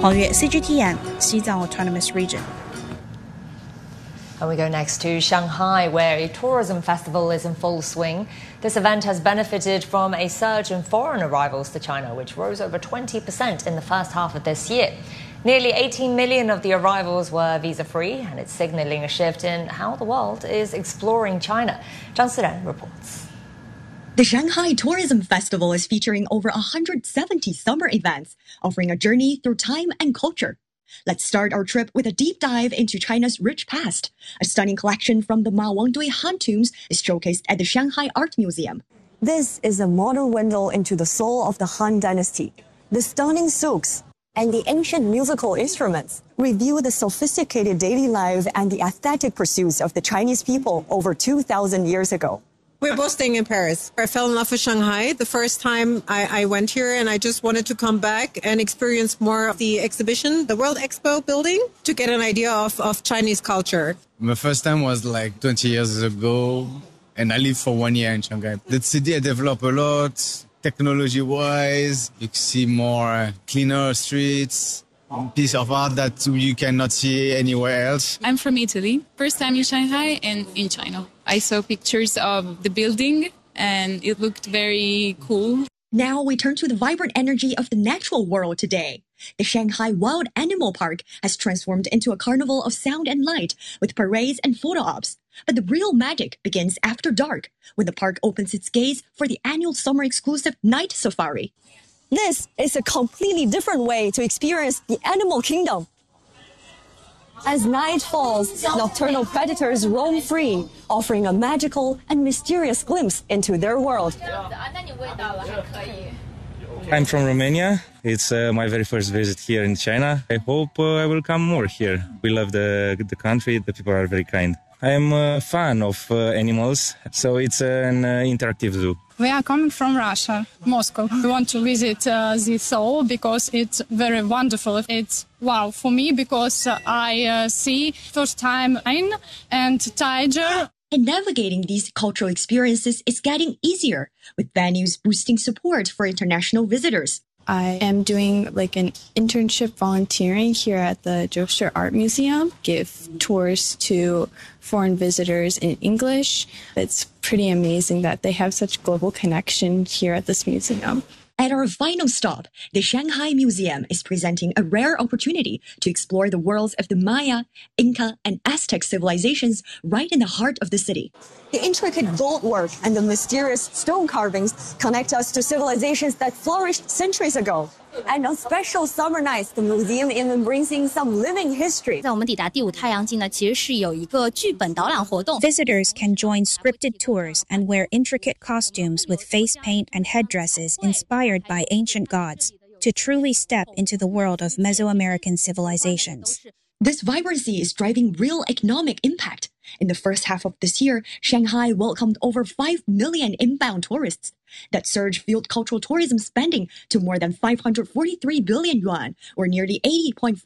黄月 CGTN 西藏 Autonomous Region. And we go next to Shanghai, where a tourism festival is in full swing. This event has benefited from a surge in foreign arrivals to China, which rose over 20% in the first half of this year. Nearly 18 million of the arrivals were visa-free, and it's signalling a shift in how the world is exploring China. Zhang Siren reports. The Shanghai Tourism Festival is featuring over 170 summer events, offering a journey through time and culture. Let's start our trip with a deep dive into China's rich past. A stunning collection from the Ma Wangdui Han tombs is showcased at the Shanghai Art Museum. This is a modern window into the soul of the Han Dynasty. The stunning silks and the ancient musical instruments reveal the sophisticated daily life and the aesthetic pursuits of the Chinese people over 2,000 years ago. We're both staying in Paris. I fell in love with Shanghai the first time I went here, and I just wanted to come back and experience more of the exhibition, the World Expo building, to get an idea of Chinese culture. My first time was like 20 years ago, and I lived for 1 year in Shanghai. The city developed a lot, technology-wise. You see more cleaner streets, piece of art that you cannot see anywhere else. I'm from Italy. First time in Shanghai and in China. I saw pictures of the building and it looked very cool. Now we turn to the vibrant energy of the natural world today. The Shanghai Wild Animal Park has transformed into a carnival of sound and light with parades and photo ops. But the real magic begins after dark, when the park opens its gates for the annual summer exclusive night safari. This is a completely different way to experience the animal kingdom. As night falls, nocturnal predators roam free, offering a magical and mysterious glimpse into their world. I'm from Romania. It's my very first visit here in China. I hope I will come more here. We love the country. The people are very kind. I'm a fan of animals, so it's an interactive zoo. We are coming from Russia, Moscow. We want to visit the zoo because it's very wonderful. It's wow for me because I see first time lion and tiger. And navigating these cultural experiences is getting easier, with venues boosting support for international visitors. I am doing like an internship volunteering here at the Josher Art Museum, give tours to foreign visitors in English. It's pretty amazing that they have such global connection here at this museum. At our final stop, the Shanghai Museum is presenting a rare opportunity to explore the worlds of the Maya, Inca, and Aztec civilizations right in the heart of the city. The intricate gold work and the mysterious stone carvings connect us to civilizations that flourished centuries ago. And on special summer nights, the museum even brings in some living history. 在我们抵达第五太阳镜呢，其实是有一个剧本导览活动。 Visitors can join scripted tours and wear intricate costumes with face paint and headdresses inspired by ancient gods to truly step into the world of Mesoamerican civilizations. This vibrancy is driving real economic impact. In the first half of this year, Shanghai welcomed over 5 million inbound tourists. That surge fueled cultural tourism spending to more than 543 billion yuan, or nearly 80.5